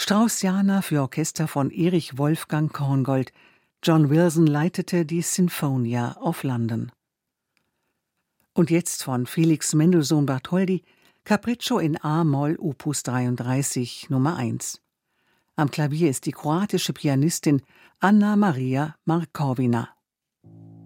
Straussiana für Orchester von Erich Wolfgang Korngold. John Wilson leitete die Sinfonia of London. Und jetzt von Felix Mendelssohn Bartholdy, Capriccio in A-Moll Opus 33, Nummer 1. Am Klavier ist die kroatische Pianistin Anna Maria Markovina.